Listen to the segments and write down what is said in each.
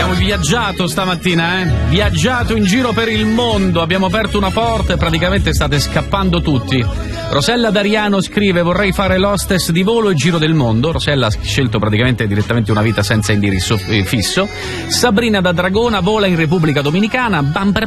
abbiamo viaggiato stamattina, viaggiato in giro per il mondo, abbiamo aperto una porta e praticamente state scappando tutti. Rosella D'Ariano scrive: vorrei fare l'hostess di volo e giro del mondo. Rosella ha scelto praticamente direttamente una vita senza indirizzo fisso. Sabrina da Dragona vola in Repubblica Dominicana,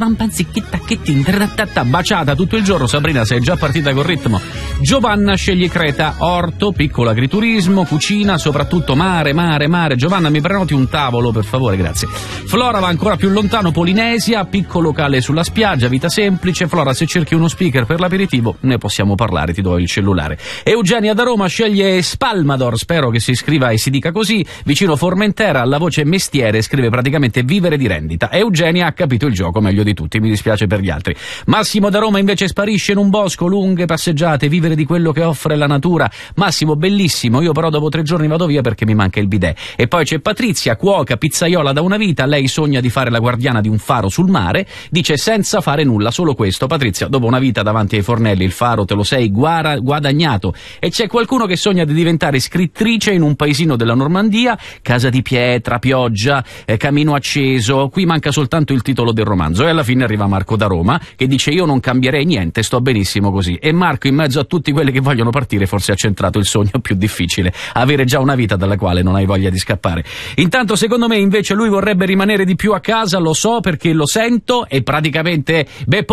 baciata tutto il giorno. Sabrina, sei già partita col ritmo. Giovanna sceglie Creta, orto, piccolo agriturismo, cucina, soprattutto mare. Giovanna, mi prenoti un tavolo per favore, grazie. Flora va ancora più lontano, Polinesia, piccolo locale sulla spiaggia, vita semplice. Flora, se cerchi uno speaker per l'aperitivo ne possiamo parlare, ti do il cellulare. Eugenia da Roma sceglie Spalmador, spero che si scriva e si dica così, vicino Formentera, alla voce mestiere scrive praticamente vivere di rendita. Eugenia ha capito il gioco meglio di tutti, mi dispiace per gli altri. Massimo da Roma invece sparisce in un bosco, lunghe passeggiate, vivere di quello che offre la natura. Massimo, bellissimo, io però dopo 3 giorni vado via perché mi manca il bidet. E poi c'è Patrizia, cuoca, pizzaiola da una vita, lei sogna di fare la guardiana di un faro sul mare, dice senza fare nulla, solo questo. Patrizia, dopo una vita davanti ai fornelli il faro te lo sei guadagnato. E c'è qualcuno che sogna di diventare scrittrice in un paesino della Normandia, casa di pietra, pioggia, camino acceso, qui manca soltanto il titolo del romanzo. E alla fine arriva Marco da Roma che dice io non cambierei niente, sto benissimo così. E Marco, in mezzo a tutti quelli che vogliono partire, forse ha centrato il sogno più difficile, avere già una vita dalla quale non hai voglia di scappare. Intanto secondo me invece lui vorrebbe rimanere di più a casa, lo so perché lo sento, e praticamente Beppo